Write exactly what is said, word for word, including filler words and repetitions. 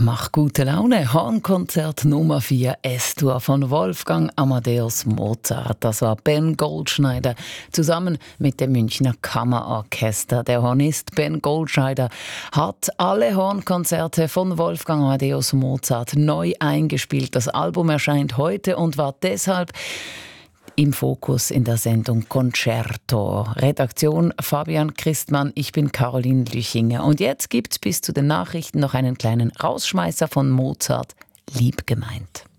Mach gute Laune. Hornkonzert Nummer vier S-Dur von Wolfgang Amadeus Mozart. Das war Ben Goldschneider zusammen mit dem Münchner Kammerorchester. Der Hornist Ben Goldschneider hat alle Hornkonzerte von Wolfgang Amadeus Mozart neu eingespielt. Das Album erscheint heute und war deshalb im Fokus in der Sendung Concerto. Redaktion Fabian Christmann, ich bin Caroline Lüchinger. Und jetzt gibt's bis zu den Nachrichten noch einen kleinen Rausschmeißer von Mozart, lieb gemeint.